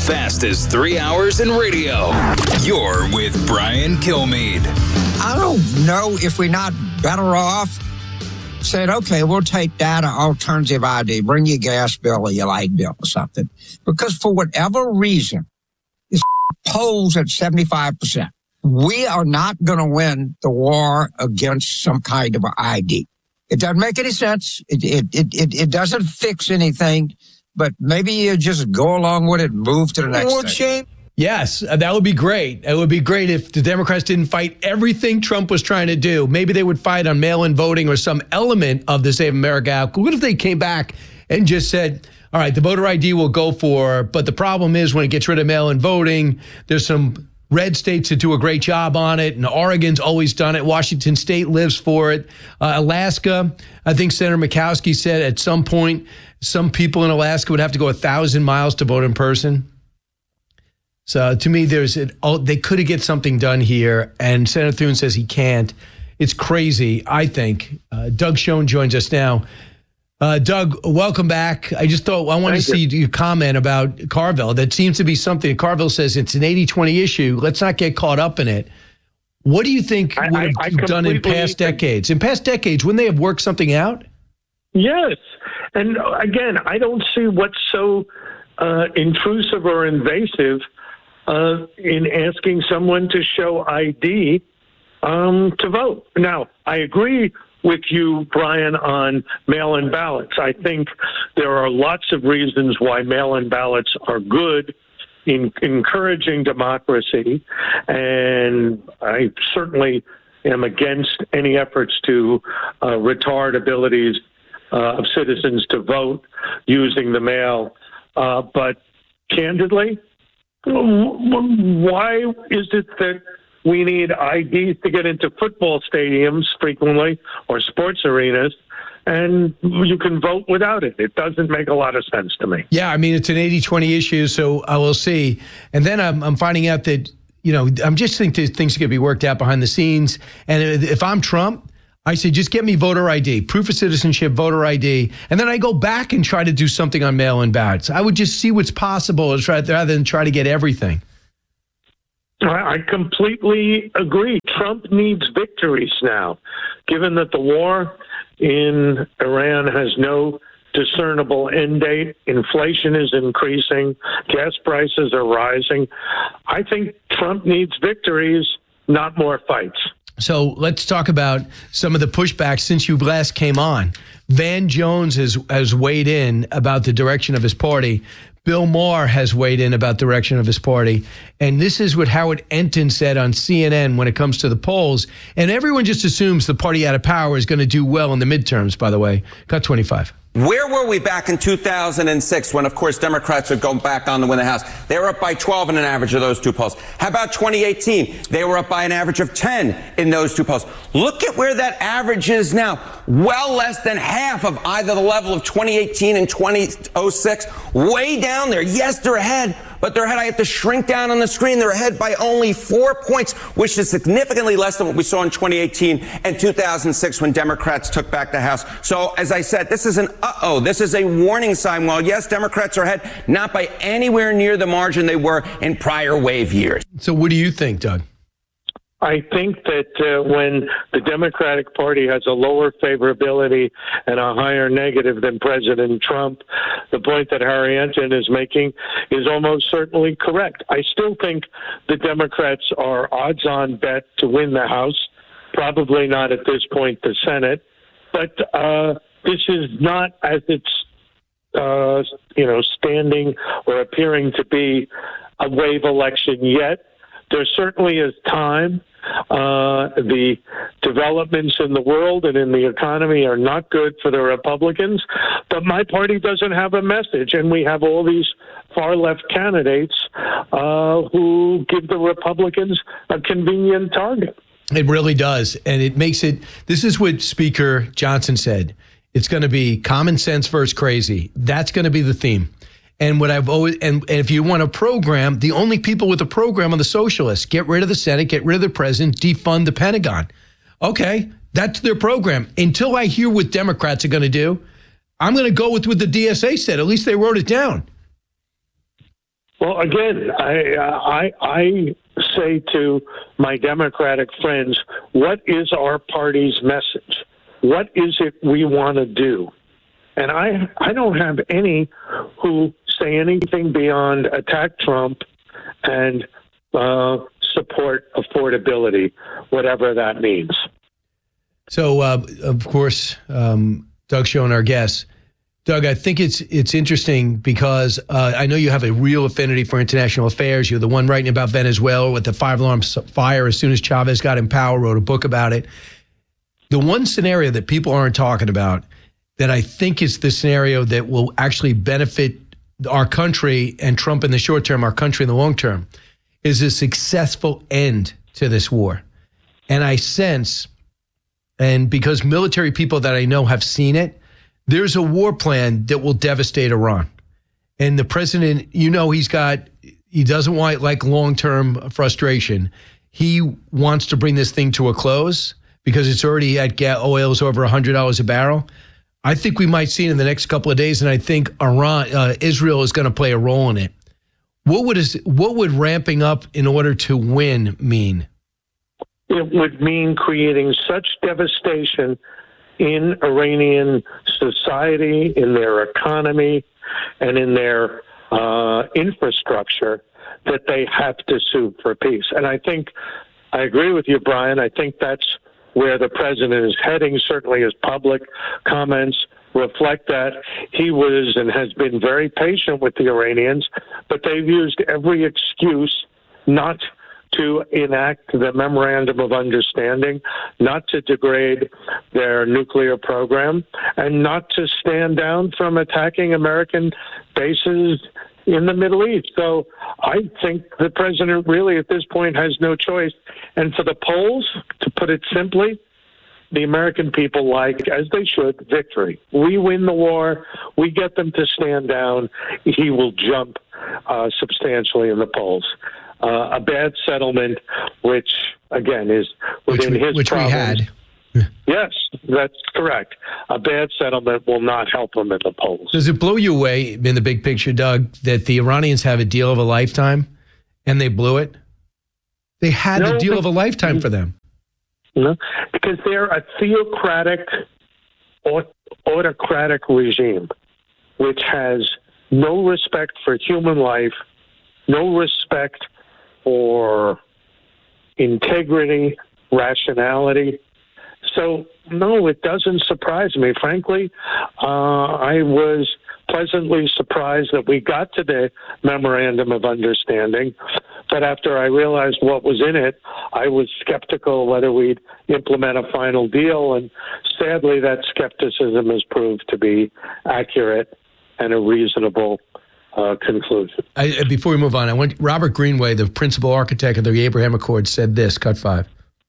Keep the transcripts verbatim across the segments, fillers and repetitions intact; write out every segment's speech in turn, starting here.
fast as three hours in radio. You're with Brian Kilmeade. I don't know if we're not better off saying, okay, we'll take that alternative I D, bring your gas bill or your light bill or something. Because for whatever reason, this polls at seventy-five percent. We are not going to win the war against some kind of I D. It doesn't make any sense. It, it, it, it, it doesn't fix anything, but maybe you just go along with it and move to the next well, thing. Shane, yes, that would be great. It would be great if the Democrats didn't fight everything Trump was trying to do. Maybe they would fight on mail-in voting or some element of the Save America Act. What if they came back and just said, all right, the voter I D will go for, but the problem is when it gets rid of mail-in voting, there's some red states that do a great job on it, and Oregon's always done it. Washington State lives for it. Uh, Alaska, I think Senator Murkowski said at some point some people in Alaska would have to go a thousand miles to vote in person. So to me, there's an, oh, they could have get something done here, and Senator Thune says he can't. It's crazy, I think. Uh, Doug Schoen joins us now. Uh, Doug, welcome back. I just thought I wanted Thank to you. see your comment about Carville. That seems to be something. Carville says it's an eighty twenty issue. Let's not get caught up in it. What do you think I, would have I, I done in past decades? In past decades, wouldn't they have worked something out? Yes. And again, I don't see what's so uh, intrusive or invasive uh, in asking someone to show I D um, to vote. Now, I agree with you, Brian, on mail-in ballots. I think there are lots of reasons why mail-in ballots are good in encouraging democracy, and I certainly am against any efforts to uh, retard abilities uh, of citizens to vote using the mail. Uh, but candidly, why is it that we need I Ds to get into football stadiums frequently or sports arenas, and you can vote without it? It doesn't make a lot of sense to me. Yeah, I mean, it's an eighty twenty issue, so I will see. And then I'm, I'm finding out that, you know, I'm just thinking things are going to be worked out behind the scenes. And if I'm Trump, I say, just get me voter I D, proof of citizenship, voter I D, and then I go back and try to do something on mail-in ballots. I would just see what's possible rather than try to get everything. I completely agree. Trump needs victories now, given that the war in Iran has no discernible end date. Inflation is increasing. Gas prices are rising. I think Trump needs victories, not more fights. So let's talk about some of the pushback since you last came on. Van Jones has, has weighed in about the direction of his party. Bill Maher has weighed in about the direction of his party. And this is what Howard Enton said on C N N when it comes to the polls. And everyone just assumes the party out of power is going to do well in the midterms, by the way. Cut twenty-five. Where were we back in two thousand six when, of course, Democrats would go back on to win the House? They were up by twelve in an average of those two polls. How about twenty eighteen? They were up by an average of ten in those two polls. Look at where that average is now. Well less than half of either the level of twenty eighteen and twenty oh six. Way down there. Yes, they're ahead, but they're ahead. I have to shrink down on the screen. They're ahead by only four points, which is significantly less than what we saw in twenty eighteen and two thousand six when Democrats took back the House. So, as I said, this is an uh-oh. This is a warning sign. While, yes, Democrats are ahead, not by anywhere near the margin they were in prior wave years. So what do you think, Doug? I think that uh, when the Democratic Party has a lower favorability and a higher negative than President Trump, the point that Harry Enton is making is almost certainly correct. I still think the Democrats are odds-on bet to win the House, probably not at this point the Senate, but uh, this is not as it's uh, you know standing or appearing to be a wave election yet. There certainly is time. Uh, the developments in the world and in the economy are not good for the Republicans, but my party doesn't have a message, and we have all these far-left candidates uh, who give the Republicans a convenient target. It really does, and it makes it, this is what Speaker Johnson said, it's going to be common sense versus crazy. That's going to be the theme. And what I've always, and, and if you want a program, the only people with a program are the socialists. Get rid of the Senate, get rid of the president, defund the Pentagon. Okay, that's their program. Until I hear what Democrats are going to do, I'm going to go with what the D S A said. At least they wrote it down. Well, again, I, I, I say to my Democratic friends, what is our party's message? What is it we want to do? And I, I don't have any who say anything beyond attack Trump and uh, support affordability, whatever that means. So, uh, of course, um, Doug Schoen, our guest. Doug, I think it's it's interesting because uh, I know you have a real affinity for international affairs. You're the one writing about Venezuela with the five-alarm fire as soon as Chavez got in power, wrote a book about it. The one scenario that people aren't talking about that I think is the scenario that will actually benefit our country and Trump in the short term, our country in the long term, is a successful end to this war. And I sense, and because military people that I know have seen it, there's a war plan that will devastate Iran. And the president, you know, he's got, he doesn't want like long-term frustration. He wants to bring this thing to a close because it's already at gas, oil's over one hundred dollars a barrel. I think we might see it in the next couple of days, and I think Iran, uh, Israel is going to play a role in it. What would is, what would ramping up in order to win mean? It would mean creating such devastation in Iranian society, in their economy, and in their uh, infrastructure that they have to sue for peace. And I think, I agree with you, Brian. I think that's where the president is heading. Certainly his public comments reflect that. He was and has been very patient with the Iranians, but they've used every excuse not to enact the Memorandum of Understanding, not to degrade their nuclear program, and not to stand down from attacking American bases in the Middle East. So I think the president really at this point has no choice. And for the polls, to put it simply, the American people like, as they should, victory. We win the war. We get them to stand down. He will jump uh, substantially in the polls. Uh, a bad settlement, which, again, is within which we, his which problems. we had. Yes, that's correct. A bad settlement will not help him in the polls. Does it blow you away in the big picture, Doug, that the Iranians have a deal of a lifetime and they blew it? They had no, the deal of a lifetime for them. No, because they're a theocratic, autocratic regime, which has no respect for human life, no respect for integrity, rationality. So, no, it doesn't surprise me. Frankly, uh, I was pleasantly surprised that we got to the Memorandum of Understanding. But after I realized what was in it, I was skeptical whether we'd implement a final deal. And sadly, that skepticism has proved to be accurate and a reasonable uh, conclusion. I, before we move on, I want Robert Greenway, the principal architect of the Abraham Accords, said this, cut five.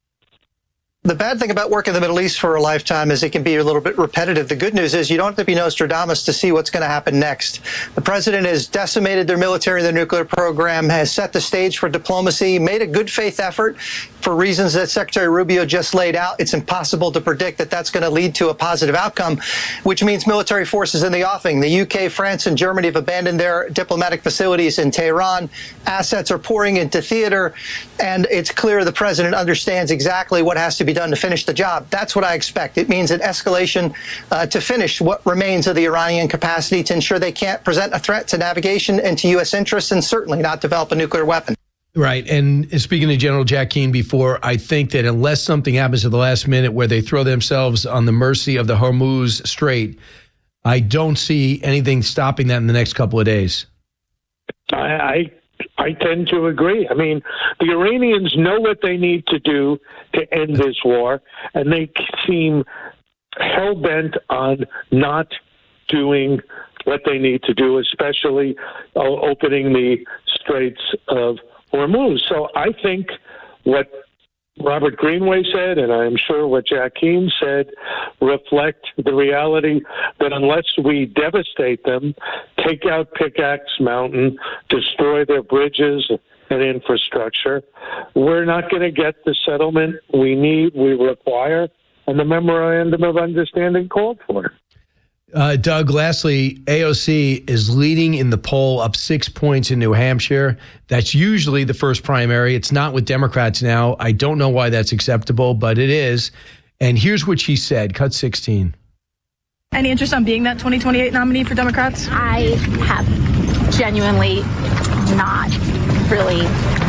The bad thing about working in the Middle East for a lifetime is it can be a little bit repetitive. The good news is you don't have to be Nostradamus to see what's going to happen next. The president has decimated their military, their nuclear program, has set the stage for diplomacy, made a good faith effort for reasons that Secretary Rubio just laid out. It's impossible to predict that that's going to lead to a positive outcome, which means military forces in the offing. The U K, France, and Germany have abandoned their diplomatic facilities in Tehran. Assets are pouring into theater, and it's clear the president understands exactly what has to be done to finish the job. That's what I expect. It means an escalation uh, to finish what remains of the Iranian capacity to ensure they can't present a threat to navigation and to U S interests, and certainly not develop a nuclear weapon. Right. And speaking to General Jack Keane before, I think that unless something happens at the last minute where they throw themselves on the mercy of the Hormuz Strait, I don't see anything stopping that in the next couple of days. I, I I tend to agree. I mean, the Iranians know what they need to do to end this war, and they seem hell-bent on not doing what they need to do, especially uh, opening the Straits of Hormuz. So I think what Robert Greenway said, and I'm sure what Jack Keane said, reflect the reality that unless we devastate them, take out Pickaxe Mountain, destroy their bridges and infrastructure, we're not going to get the settlement we need, we require, and the Memorandum of Understanding called for. Uh, Doug, lastly, A O C is leading in the poll, up six points in New Hampshire. That's usually the first primary. It's not with Democrats now. I don't know why that's acceptable, but it is. And here's what she said. Cut sixteen. Any interest on being that twenty twenty-eight nominee for Democrats? I have genuinely not really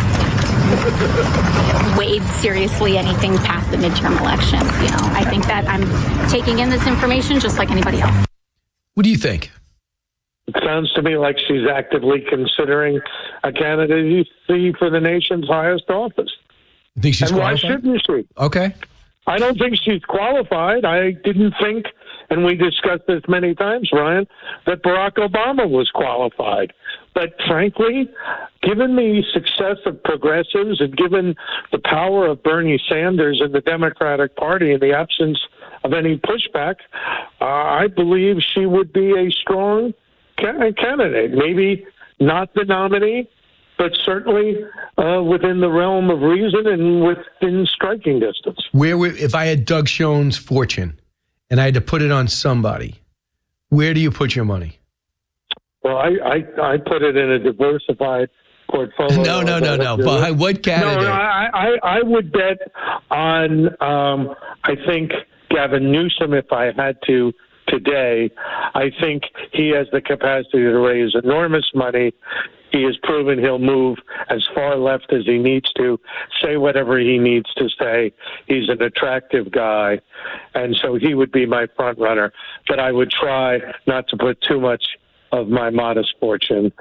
weighed seriously anything past the midterm elections. You know, I think that I'm taking in this information just like anybody else. What do you think? It sounds to me like she's actively considering a candidacy for the nation's highest office. You think she's and qualified? why shouldn't she? Okay. I don't think she's qualified. I didn't think, and we discussed this many times, Ryan, that Barack Obama was qualified. But frankly, given the success of progressives and given the power of Bernie Sanders and the Democratic Party in the absence of any pushback, uh, I believe she would be a strong ca- candidate. Maybe not the nominee, but certainly uh, within the realm of reason and within striking distance. Where, would- if I had Doug Schoen's fortune and I had to put it on somebody, where do you put your money? Well, I, I, I put it in a diversified portfolio. No, no, no, no. But what candidate? No, no I, I, I would bet on, um, I think, Gavin Newsom if I had to today. I think he has the capacity to raise enormous money. He has proven he'll move as far left as he needs to, say whatever he needs to say. He's an attractive guy, and so he would be my front runner. But I would try not to put too much of my modest fortune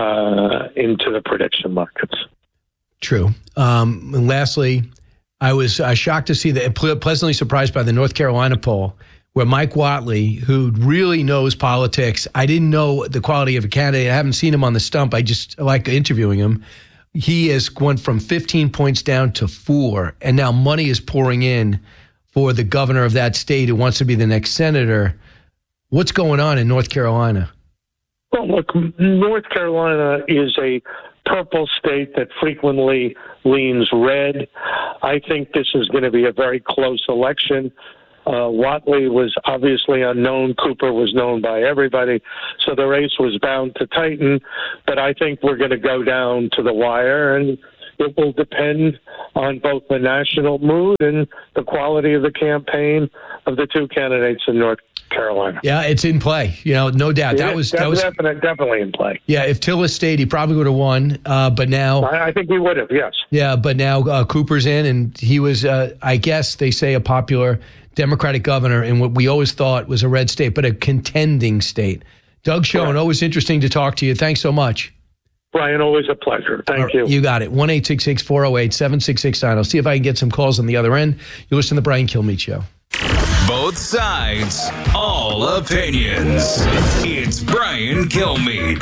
uh, into the prediction markets. True. Um, and lastly, I was uh, shocked to see that, ple- pleasantly surprised by the North Carolina poll, where Mike Whatley, who really knows politics, I didn't know the quality of a candidate. I haven't seen him on the stump. I just like interviewing him. He has gone from fifteen points down to four, and now money is pouring in for the governor of that state who wants to be the next senator. What's going on in North Carolina? Well, look, North Carolina is a purple state that frequently leans red. I think this is going to be a very close election. Uh, Whatley was obviously unknown. Cooper was known by everybody. So the race was bound to tighten. But I think we're going to go down to the wire, and it will depend on both the national mood and the quality of the campaign of the two candidates in North Carolina. Yeah, it's in play. You know, no doubt. Yeah, that was that that was definitely, definitely in play. Yeah, if Tillis stayed, he probably would have won. Uh, but now, I, I think he would have. Yes. Yeah, but now uh, Cooper's in, and he was, uh, I guess they say, a popular Democratic governor in what we always thought was a red state, but a contending state. Doug Schoen, always interesting to talk to you. Thanks so much. Brian, always a pleasure. Thank right, you. You got it. one eight six six, four oh eight, seven six six nine. I'll see if I can get some calls on the other end. You listen to the Brian Kilmeade Show. Both sides, all opinions. It's Brian Kilmeade.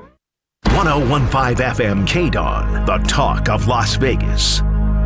one oh one point five F M K D O N, the talk of Las Vegas.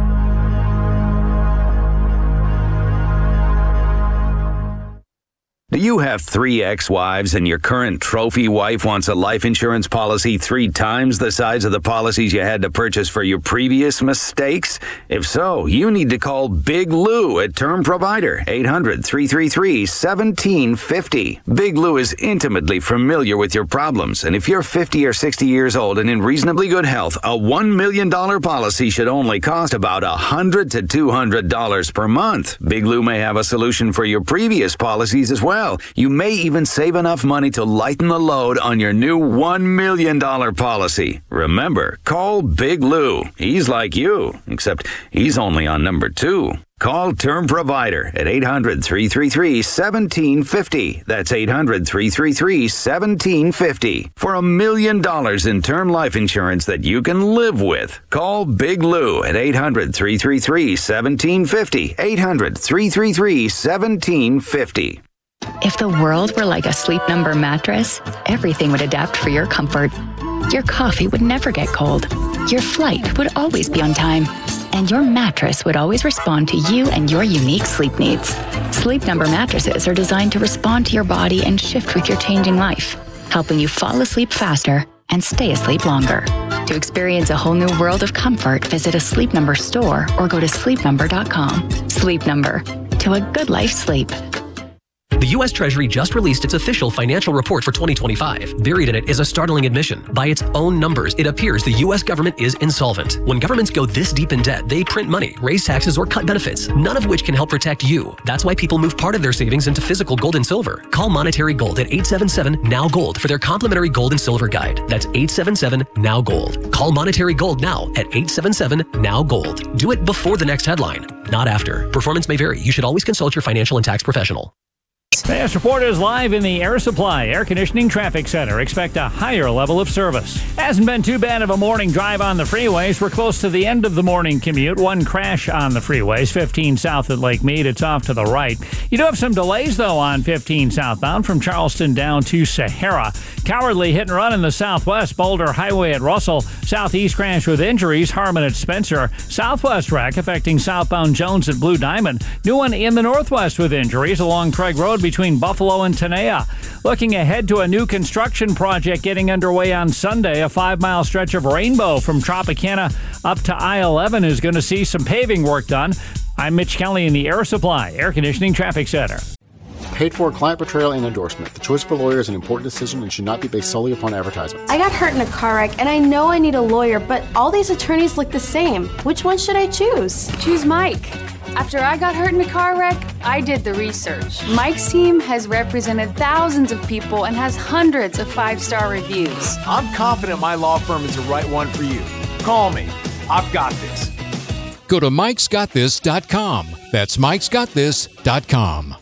Do you have three ex-wives and your current trophy wife wants a life insurance policy three times the size of the policies you had to purchase for your previous mistakes? If so, you need to call Big Lou at Term Provider, eight hundred, three three three, one seven five zero. Big Lou is intimately familiar with your problems, and if you're fifty or sixty years old and in reasonably good health, a one million dollars policy should only cost about one hundred to two hundred dollars per month. Big Lou may have a solution for your previous policies as well. You may even save enough money to lighten the load on your new one million dollars policy. Remember, call Big Lou. He's like you, except he's only on number two. Call Term Provider at eight hundred, three three three, one seven five zero. That's eight hundred, three three three, one seven five zero. For a million dollars in term life insurance that you can live with. Call Big Lou at eight hundred, three three three, one seven five zero. eight hundred, three three three, one seven five zero. If the world were like a Sleep Number mattress, everything would adapt for your comfort. Your coffee would never get cold. Your flight would always be on time. And your mattress would always respond to you and your unique sleep needs. Sleep Number mattresses are designed to respond to your body and shift with your changing life, helping you fall asleep faster and stay asleep longer. To experience a whole new world of comfort, visit a Sleep Number store or go to sleep number dot com. Sleep Number. To a good life sleep. The U S Treasury just released its official financial report for twenty twenty-five. Buried in it is a startling admission. By its own numbers, it appears the U S government is insolvent. When governments go this deep in debt, they print money, raise taxes, or cut benefits, none of which can help protect you. That's why people move part of their savings into physical gold and silver. Call Monetary Gold at eight seven seven, N O W, GOLD for their complimentary gold and silver guide. That's eight seven seven, N O W, GOLD. Call Monetary Gold now at eight seven seven, N O W, GOLD. Do it before the next headline, not after. Performance may vary. You should always consult your financial and tax professional. Fast Report is live in the Air Supply Air Conditioning Traffic Center. Expect a higher level of service. Hasn't been too bad of a morning drive on the freeways. We're close to the end of the morning commute. One crash on the freeways, fifteen south at Lake Mead. It's off to the right. You do have some delays, though, on fifteen southbound from Charleston down to Sahara. Cowardly hit and run in the southwest. Boulder Highway at Russell. Southeast crash with injuries. Harmon at Spencer. Southwest wreck affecting southbound Jones at Blue Diamond. New one in the northwest with injuries along Craig Road between Buffalo and Tenaya. Looking ahead to a new construction project getting underway on Sunday. A five-mile stretch of Rainbow from Tropicana up to I eleven is going to see some paving work done. I'm Mitch Kelly in the Air Supply Air Conditioning Traffic Center. Paid for client portrayal and endorsement. The choice of a lawyer is an important decision and should not be based solely upon advertisements. I got hurt in a car wreck, and I know I need a lawyer, but all these attorneys look the same. Which one should I choose? Choose Mike. After I got hurt in a car wreck, I did the research. Mike's team has represented thousands of people and has hundreds of five-star reviews. I'm confident my law firm is the right one for you. Call me. I've got this. Go to mikes got this dot com. That's mikes got this dot com.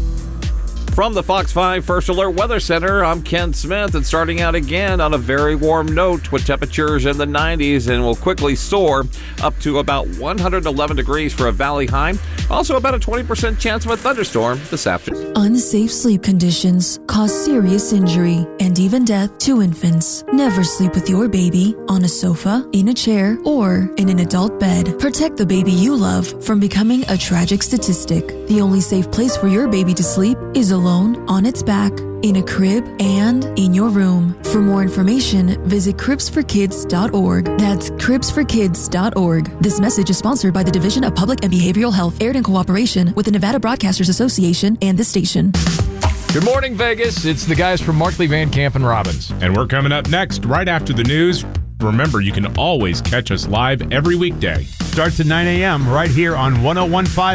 From the Fox five First Alert Weather Center, I'm Ken Smith, and starting out again on a very warm note with temperatures in the nineties and will quickly soar up to about one hundred eleven degrees for a valley high. Also about a twenty percent chance of a thunderstorm this afternoon. Unsafe sleep conditions cause serious injury and even death to infants. Never sleep with your baby on a sofa, in a chair, or in an adult bed. Protect the baby you love from becoming a tragic statistic. The only safe place for your baby to sleep is alone on its back, in a crib, and in your room. For more information, visit cribs for kids dot org. That's cribs for kids dot org. This message is sponsored by the Division of Public and Behavioral Health, aired in cooperation with the Nevada Broadcasters Association and this station. Good morning, Vegas. It's the guys from Markley, Van Camp, and Robbins. And we're coming up next, right after the news. Remember, you can always catch us live every weekday. Starts at nine a.m. right here on one oh one point five